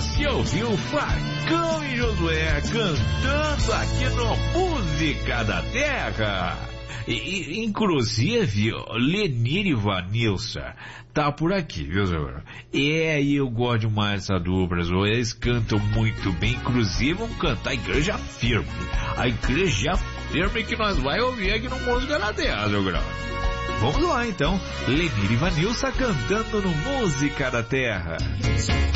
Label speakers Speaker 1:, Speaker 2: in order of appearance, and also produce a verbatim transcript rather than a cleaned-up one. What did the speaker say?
Speaker 1: Você ouviu Facão e Josué cantando aqui no Música da Terra. E, e, inclusive, Lenir e Vanilson tá por aqui, viu, senhor? É, e eu gosto demais dessa dupla, eles cantam muito bem, inclusive vão cantar a Igreja Firme. A Igreja Firme que nós vai ouvir aqui no Música da Terra, seu grau. Vamos lá, então. Lenir e Vanilson cantando no Música da Terra.